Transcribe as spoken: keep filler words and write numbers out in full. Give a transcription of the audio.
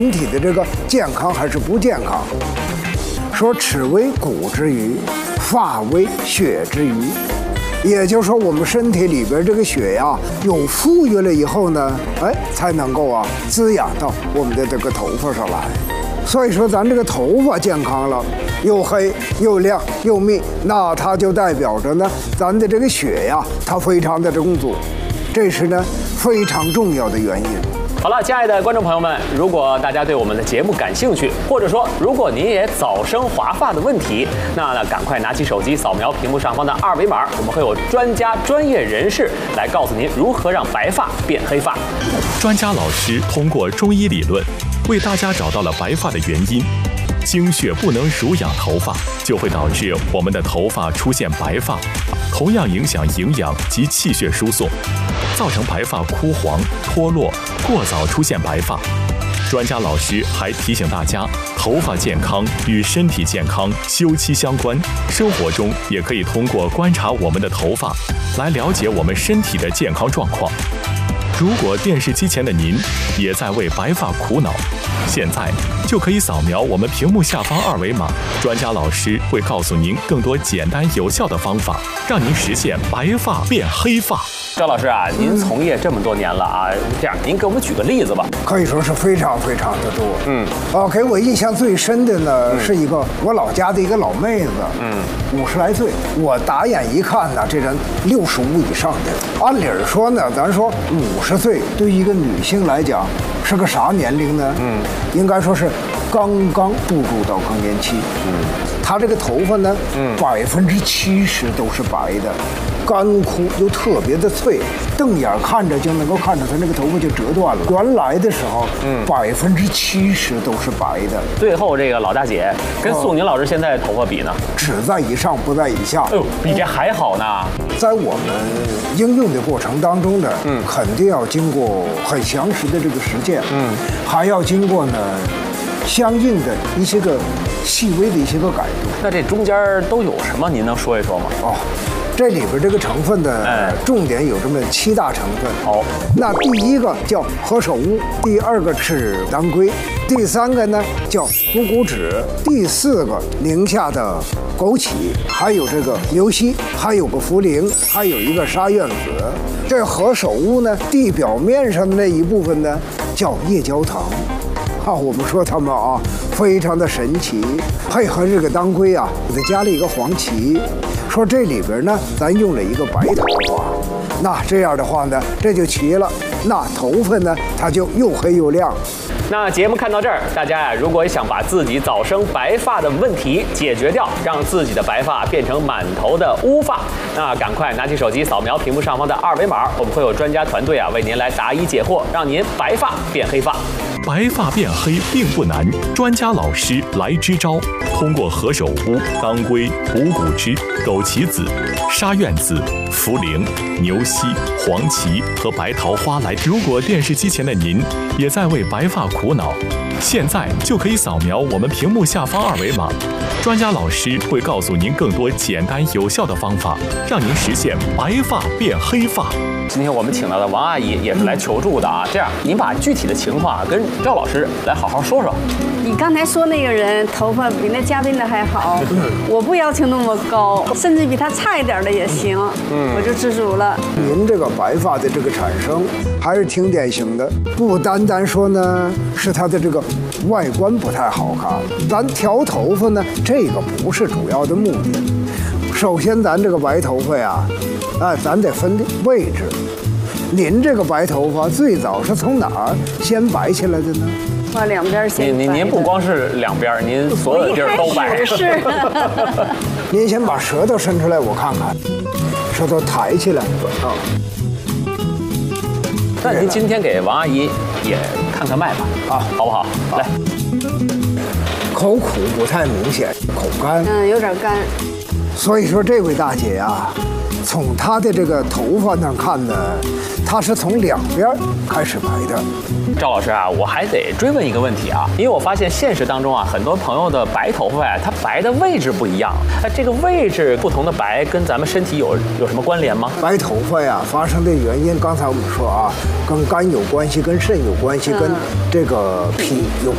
身体的这个健康还是不健康。说齿为骨之余，发为血之余，也就是说我们身体里边这个血呀有富裕了以后呢，哎，才能够啊滋养到我们的这个头发上来。所以说咱这个头发健康了，又黑又亮又密，那它就代表着呢咱的这个血呀它非常的充足，这是呢非常重要的原因。 好了，亲爱的观众朋友们，如果大家对我们的节目感兴趣，或者说如果您也早生华发的问题，那呢赶快拿起手机扫描屏幕上方的二维码，我们会有专家专业人士来告诉您如何让白发变黑发。 专家老师通过中医理论为大家找到了白发的原因。经血不能濡养头发，就会导致我们的头发出现白发，同样影响营养及气血输送，造成白发枯黄、脱落，过早出现白发。专家老师还提醒大家，头发健康与身体健康休戚相关，生活中也可以通过观察我们的头发来了解我们身体的健康状况。如果电视机前的您也在为白发苦恼，现在就可以扫描我们屏幕下方二维码，专家老师会告诉您更多简单有效的方法，让您实现白发变黑发。 赵老师啊，您从业这么多年了啊，这样您给我们举个例子吧。 可以说是非常非常的多。嗯，啊，给我印象最深的呢、嗯、是一个我老家的一个老妹子，嗯，五十来岁，我打眼一看呢，这人六十五以上的。按理说呢，咱说五十岁对于一个女性来讲是个啥年龄呢？嗯，应该说是刚刚步入到更年期。嗯，她这个头发呢，嗯，百分之七十都是白的。干枯又特别的脆，瞪眼看着就能够看出它那个头发就折断了。原来的时候，嗯，百分之七十都是白的。 最后这个老大姐跟宋宁老师现在头发比呢， 只在以上不在以下。 哎呦，比这还好呢。 在我们应用的过程当中呢，嗯，肯定要经过很详实的这个实践，嗯，还要经过呢相应的一些个细微的一些个改动。 那这中间都有什么？您能说一说吗？ 哦。这里边这个成分的重点有这么七大成分。好，那第一个叫何首乌，第二个是当归，第三个呢叫虎骨脂，第四个宁夏的枸杞，还有这个牛膝，还有个茯苓，还有一个沙苑子。这何首乌呢，地表面上的那一部分呢叫夜焦糖。啊，我们说它们啊非常的神奇，配合这个当归啊，给它加了一个黄芪。说这里边呢，咱用了一个白头发，那这样的话呢，这就齐了。那头发呢，它就又黑又亮。 那节目看到这儿，大家呀，如果想把自己早生白发的问题解决掉，让自己的白发变成满头的乌发，那赶快拿起手机扫描屏幕上方的二维码，我们会有专家团队啊为您来答疑解惑，让您白发变黑发。 白发变黑并不难，专家老师来支招。通过何首乌、当归、虎骨脂、枸杞子、沙苑子、茯苓、牛膝、黄芪和白桃花来。如果电视机前的您也在为白发苦恼，现在就可以扫描我们屏幕下方二维码，专家老师会告诉您更多简单有效的方法，让您实现白发变黑发。 今天我们请到的王阿姨也是来求助的啊，这样您把具体的情况跟赵老师来好好说说。 你刚才说那个人头发比那嘉宾的还好，我不要求那么高，甚至比他差一点的也行，嗯，我就知足了。 您这个白发的这个产生还是挺典型的，不单单说呢是他的这个外观不太好看，咱调头发呢这个不是主要的目的。首先咱这个白头发呀，哎，咱得分位置。您这个白头发最早是从哪儿先白起来的呢？ 往两边先白。 您您您不光是两边，您所有地儿都白。 是。 您先把舌头伸出来，我看看，舌头抬起来啊。 那您今天给王阿姨也看看脉吧，啊，好不好？来。 口苦不太明显，口干。 嗯，有点干。 所以说这位大姐呀，从她的这个头发上看呢，她是从两边开始白的。 赵老师啊，我还得追问一个问题啊，因为我发现现实当中啊，很多朋友的白头发呀，它白的位置不一样。哎，这个位置不同的白跟咱们身体有有什么关联吗？ 白头发呀发生的原因，刚才我们说啊，跟肝有关系，跟肾有关系，跟这个脾有